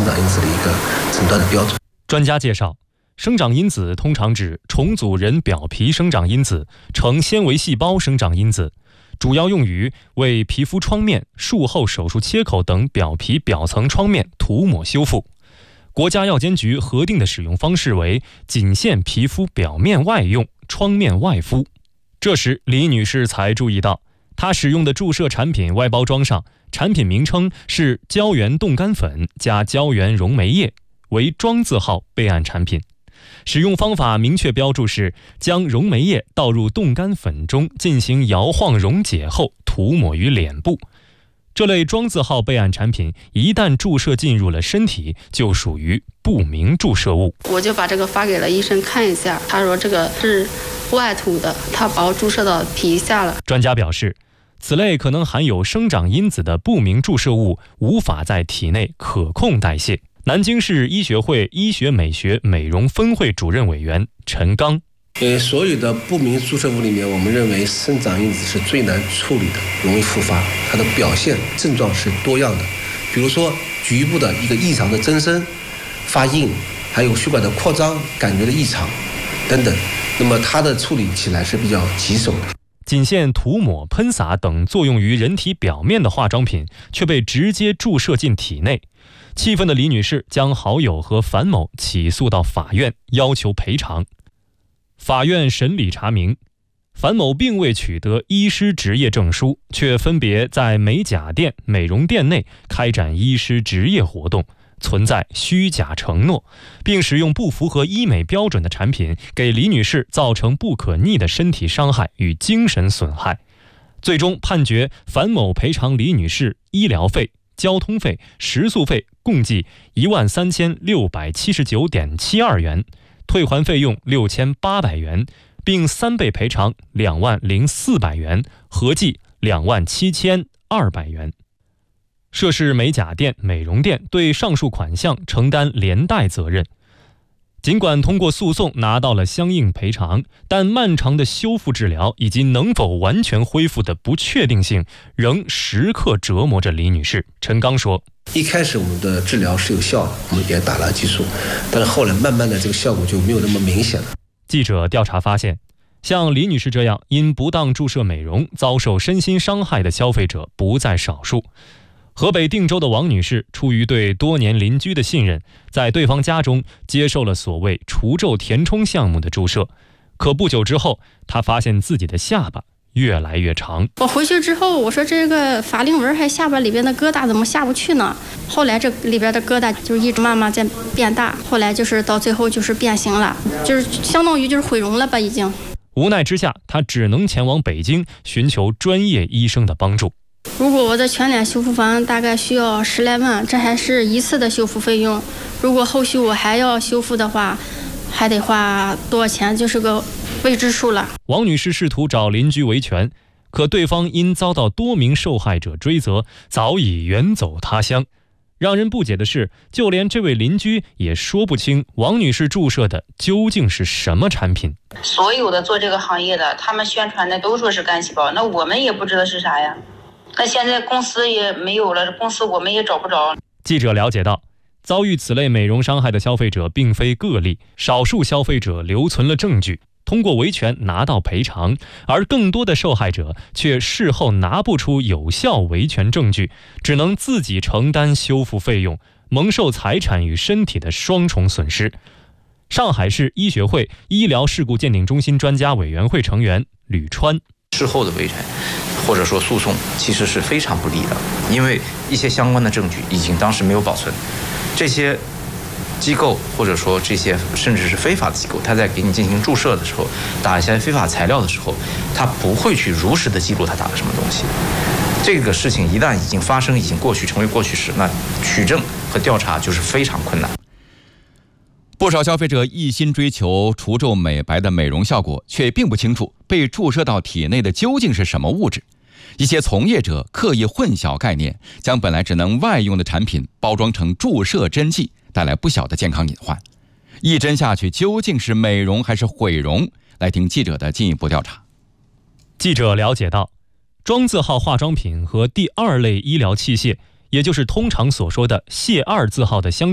生长因子的一个诊断的标准。 专家介绍，生长因子通常指重组人表皮生长因子、成纤维细胞生长因子，主要用于为皮肤创面、术后手术切口等表皮表层创面涂抹修复。国家药监局核定的使用方式为仅限皮肤表面外用，创面外敷。这时李女士才注意到，她使用的注射产品外包装上产品名称是胶原冻干粉加胶原溶酶液，为庄字号备案产品。使用方法明确标注是将溶酶液倒入冻干粉中进行摇晃溶解后涂抹于脸部。这类庄字号备案产品一旦注射进入了身体，就属于不明注射物。 我就把这个发给了医生看一下，他说这个是外涂的，他把我注射到皮下了。 专家表示，此类可能含有生长因子的不明注射物无法在体内可控代谢。南京市医学会医学美学美容分会主任委员陈刚， 所有的不明注射物里面，我们认为生长因子是最难处理的，容易复发。它的表现症状是多样的，比如说局部的一个异常的增生、发硬，还有血管的扩张感觉的异常等等。那么它的处理起来是比较棘手的。 仅限涂抹、喷洒等作用于人体表面的化妆品，却被直接注射进体内。气愤的李女士将好友和樊某起诉到法院，要求赔偿。法院审理查明，樊某并未取得医师执业证书，却分别在美甲店、美容店内开展医师执业活动，存在虚假承诺，并使用不符合医美标准的产品，给李女士造成不可逆的身体伤害与精神损害。最终判决樊某赔偿李女士医疗费、交通费、食宿费共计13679.72元，退还费用6800元，并3倍赔偿20400元，合计27200元。涉事美甲店、美容店对上述款项承担连带责任。尽管通过诉讼拿到了相应赔偿，但漫长的修复治疗以及能否完全恢复的不确定性仍时刻折磨着李女士。陈刚说， 一开始我们的治疗是有效的，我们也打了激素，但是后来慢慢的这个效果就没有那么明显了。 记者调查发现，像李女士这样因不当注射美容遭受身心伤害的消费者不在少数。河北定州的王女士出于对多年邻居的信任，在对方家中接受了所谓除皱填充项目的注射，可不久之后，她发现自己的下巴越来越长。 我回去之后，我说这个法令纹还下巴里边的疙瘩怎么下不去呢？后来这里边的疙瘩就一直慢慢在变大，后来就是到最后就是变形了，就是相当于就是毁容了吧已经。 无奈之下，她只能前往北京寻求专业医生的帮助。 如果我的全脸修复房大概需要10来万，这还是一次的修复费用。如果后续我还要修复的话，还得花多少钱，就是个未知数了。 王女士试图找邻居维权，可对方因遭到多名受害者追责，早已远走他乡。让人不解的是，就连这位邻居也说不清王女士注射的究竟是什么产品。 所有的做这个行业的，他们宣传的都说是干细胞，那我们也不知道是啥呀。那现在公司也没有了，公司我们也找不着。 记者了解到，遭遇此类美容伤害的消费者并非个例，少数消费者留存了证据，通过维权拿到赔偿，而更多的受害者却事后拿不出有效维权证据，只能自己承担修复费用，蒙受财产与身体的双重损失。上海市医学会医疗事故鉴定中心专家委员会成员吕川， 事后的维权或者说诉讼其实是非常不利的，因为一些相关的证据已经当时没有保存，这些机构或者说这些甚至是非法的机构，他在给你进行注射的时候，打一些非法材料的时候，他不会去如实的记录他打了什么东西。这个事情一旦已经发生，已经过去，成为过去式，那取证和调查就是非常困难。 不少消费者一心追求除皱美白的美容效果，却并不清楚被注射到体内的究竟是什么物质。一些从业者刻意混淆概念，将本来只能外用的产品包装成注射针剂，带来不小的健康隐患。一针下去究竟是美容还是毁容？来听记者的进一步调查。 记者了解到，庄字号化妆品和第2类医疗器械，也就是通常所说的谢2字号的相